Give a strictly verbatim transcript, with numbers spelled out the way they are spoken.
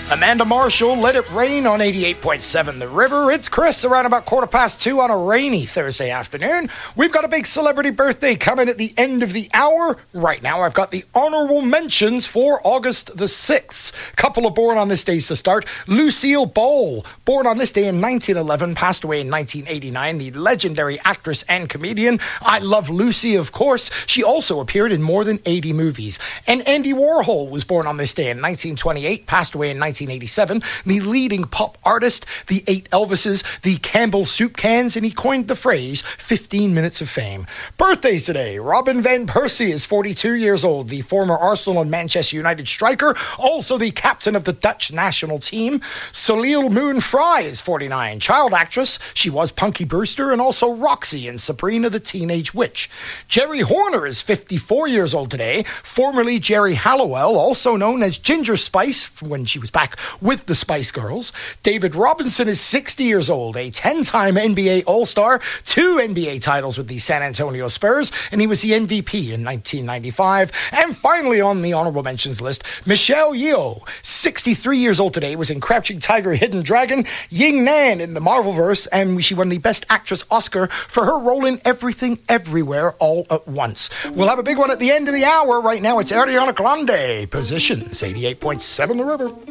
Amanda Marshall, Let It Rain on eighty-eight point seven The River. It's Chris around about quarter past two on a rainy Thursday afternoon. We've got a big celebrity birthday coming at the end of the hour. Right now, I've got the honorable mentions for August the sixth. Couple are born on this day to start. Lucille Ball, born on this day in nineteen eleven, passed away in nineteen eighty-nine. The legendary actress and comedian. I Love Lucy, of course. She also appeared in more than eighty movies. And Andy Warhol was born on this day in nineteen twenty-eight, passed away in nineteen eighty-seven, the leading pop artist, the eight Elvises, the Campbell soup cans, and he coined the phrase fifteen minutes of fame. Birthdays today. Robin Van Persie is forty-two years old, the former Arsenal and Manchester United striker, also the captain of the Dutch national team. Soleil Moon Frye is forty-nine, child actress. She was Punky Brewster and also Roxy in Sabrina the Teenage Witch. Jerry Horner is fifty-four years old today, formerly Jerry Halliwell, also known as Ginger Spice when she was back with the Spice Girls. David Robinson is sixty years old, a ten-time N B A All-Star, two N B A titles with the San Antonio Spurs, and he was the M V P in nineteen ninety-five. And finally on the honorable mentions list, Michelle Yeoh, sixty-three years old today, was in Crouching Tiger, Hidden Dragon, Ying Nan in the Marvelverse, and she won the Best Actress Oscar for her role in Everything Everywhere All at Once. We'll have a big one at the end of the hour. Right now it's Ariana Grande, Positions, eighty-eight point seven The River.